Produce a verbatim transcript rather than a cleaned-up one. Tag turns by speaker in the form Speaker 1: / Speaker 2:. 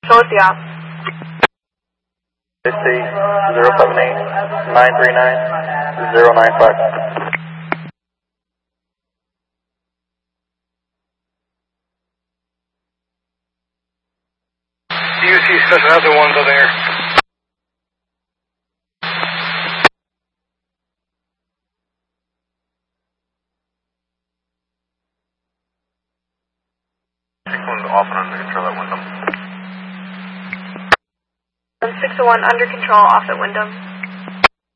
Speaker 1: So what's the op?
Speaker 2: C zero seven eight nine three nine zero nine five.
Speaker 3: D U C says another one's over there.
Speaker 2: six one's off and under control at Wyndham.
Speaker 1: six oh one under control off at Wyndham.